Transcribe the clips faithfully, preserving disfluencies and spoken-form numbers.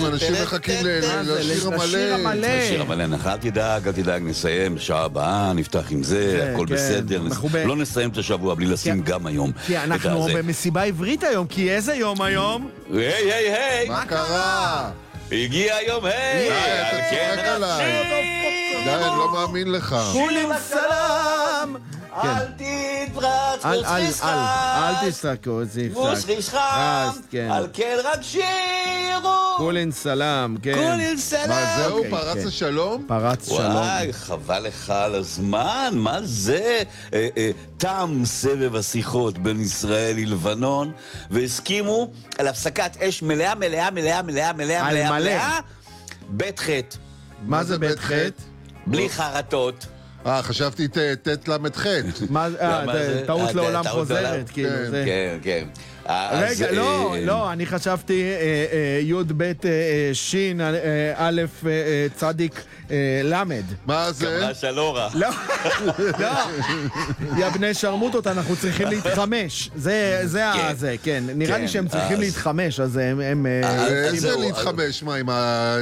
אנשים מחכים לשיר המלא. לשיר המלא, אל תדאג, אל תדאג, נסיים, שעה הבאה, נפתח עם זה, הכל בסדר. לא נסיים את השבוע בלי לשים גם היום. כי אנחנו במסיבה עברית היום, כי איזה יום היום? היי, היי, היי. מה קרה? הגיע היום, היי. אתה צוחק עליי. די, אני לא מאמין לך. כולם סלאם. אל תתפרץ, אל אל תשחקו, זה יפסק. מוסריש חם, על כן רק שירו. כולן סלאם, כן. כולן סלאם. מה זהו, פרץ השלום? פרץ שלום. וואי, חבל לך על הזמן, מה זה? תם סבב השיחות בין ישראל ללבנון, והסכימו על הפסקת אש מלאה, מלאה, מלאה, מלאה, מלאה, מלאה, מלאה. בית חטא. מה זה בית חטא? בלי חרטות. אה, חשבתי תת למד חטא. טעות לעולם חוזרת, כאילו. כן, כן. רגע, לא, לא, אני חשבתי י' ב' שין א' צדיק למד. מה זה? קבלה של אורה. לא, לא. יא בני שרמוטות, אנחנו צריכים להתחמש. זה, זה, זה, כן. נראה לי שהם צריכים להתחמש, אז הם... איזה להתחמש? מה, אם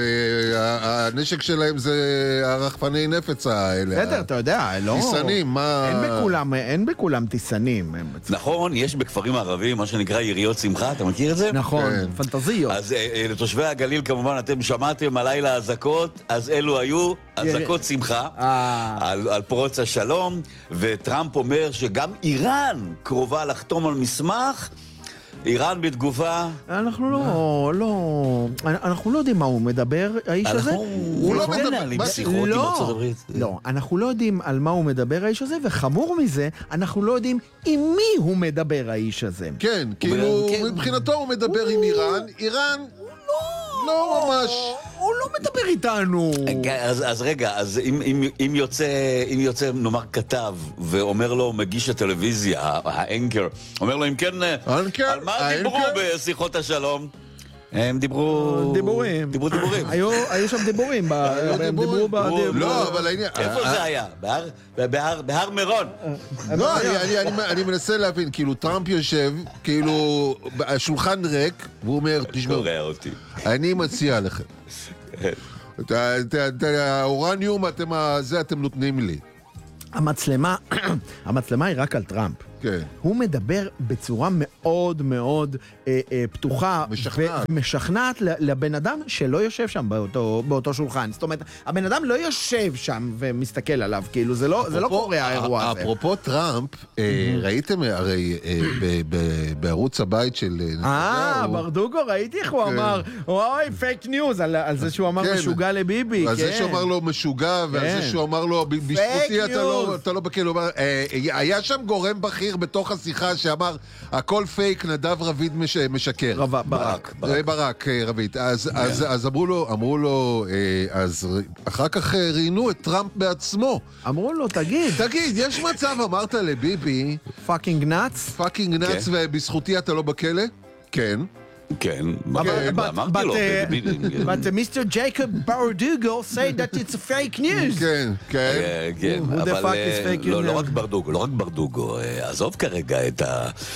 הנשק שלהם זה הרחפני נפץ האלה? בסדר, אתה יודע, לא... טיסנים, מה... אין בכולם טיסנים. נכון, יש בכפרים ערבים, מה שנקרא יריות שמחה, אתה מכיר את זה? נכון, פנטזיות. אז לתושבי הגליל כמובן אתם שמעתם הלילה הזקות, אז אלו היו הזקות שמחה על פרוץ השלום, וטראמפ אומר שגם איראן קרובה לחתום על מסמך. איראן בתגובה. אנחנו לא, לא, אנחנו לא יודעים מה הוא מדבר, האיש הזה. הוא לא מדבר בשיחות עם ארצות הברית. לא, אנחנו לא יודעים על מה הוא מדבר האיש הזה, וחמור מזה, אנחנו לא יודעים עם מי הוא מדבר האיש הזה. כן, כאילו, מבחינתו הוא מדבר עם איראן, איראן לא ממש... הוא לא מדבר איתנו. אז רגע, אז אם יוצא, אם יוצא, נאמר, כתב, ואומר לו, מגיש הטלוויזיה, האנקר, אומר לו, אם כן, על מה דיברו בשיחות השלום? הם דיברו... דיבורים. דיברו דיבורים. היו שם דיבורים. הם דיברו בדיבורים. לא, אבל העניין... איפה זה היה? בהר מירון. לא, אני מנסה להבין, כאילו, טראמפ יושב, כאילו, השולחן ריק, והוא אומר, תשמעו, אני מציע לכם. את האורניום, זה אתם נותנים לי. המצלמה, המצלמה היא רק על טראמפ. כן. הוא מדבר בצורה מאוד מאוד אה, אה, פתוחה משכנעת. ומשכנעת לבן אדם שלא יושב שם באותו, באותו שולחן. זאת אומרת, הבן אדם לא יושב שם ומסתכל עליו, כאילו זה לא, אפרופו, זה לא קורה האירוע הזה. אפרופו טראמפ, אה, ראיתם הרי אה, ב, ב, בערוץ הבית של... אה, ברדוגו, ראיתי איך הוא כן. אמר, אוי, פייק ניוז, על, על זה שהוא אמר כן. משוגע לביבי. על כן. זה שהוא אמר לו משוגע, ועל כן. זה שהוא אמר לו, בזכותי אתה לא, אתה לא בכאילו, אה, היה שם גורם בכיר בתוך השיחה שאמר, הכל פייק, נדב רביד מש, משקר. רב, ברק. ברק, ברק רביד. אז, yeah. אז, אז אמרו לו, אמרו לו, אז אחר כך ראיינו את טראמפ בעצמו. אמרו לו, תגיד. תגיד, יש מצב, אמרת לביבי. פאקינג נאץ? פאקינג נאץ, ובזכותי אתה לא בכלא? כן. כן, אמרתי לו. But מיסטר ג'ייקוב ברדוגו said that it's a fake news. כן, כן. כן, אבל לא רק ברדוגו, לא רק ברדוגו, עזוב כרגע את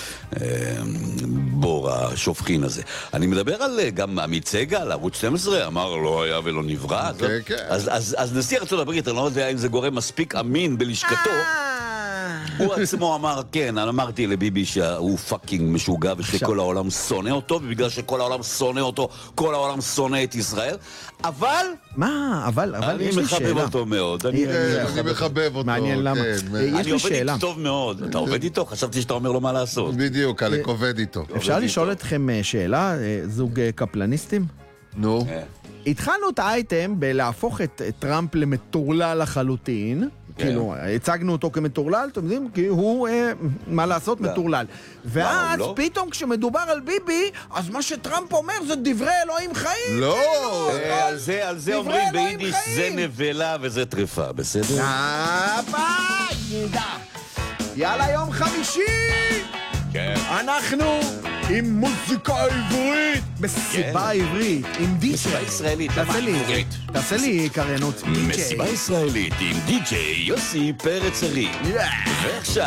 הבור השופכין הזה. אני מדבר על גם עמית סגל, ערוץ שתים עשרה, אמר לא היה ולא נברא. אז נשיא ארצות הברית, אני לא יודע אם זה גורם מספיק אמין בלשכתו, הוא עצמו אמר, כן, אני אמרתי לביבי שהוא פאקינג משוגע ושכל העולם שונא אותו, ובגלל שכל העולם שונא אותו, כל העולם שונא את ישראל, אבל... מה? אבל, אבל יש לי שאלה. אני מחבב אותו מאוד. אני מחבב אותו. מעניין למה. אני עובד איתו טוב מאוד. אתה עובד איתו? חשבתי שאתה אומר לו מה לעשות. בדיוק, אלק עובד איתו. אפשר לשאול אתכם שאלה, זוג קפלניסטים? נו. התחלנו את האייטם בלהפוך את טראמפ למטורלל לחלוטין, כאילו, הצגנו אותו כמטורלל, אתם יודעים, כי הוא, מה לעשות, מטורלל. ואז פתאום כשמדובר על ביבי, אז מה שטראמפ אומר זה דברי אלוהים חיים. לא! על זה אומרים ביידיש, זה נבלה וזה טרפה, בסדר? יאללה, יום חמישי! אנחנו עם מוזיקה עברית, מסיבה עברית, עם די-ג'יי. מסיבה ישראלית, תעשה לי קריינות, די-ג'יי. מסיבה ישראלית עם די-ג'יי יוסי פרץ ארי. ועכשיו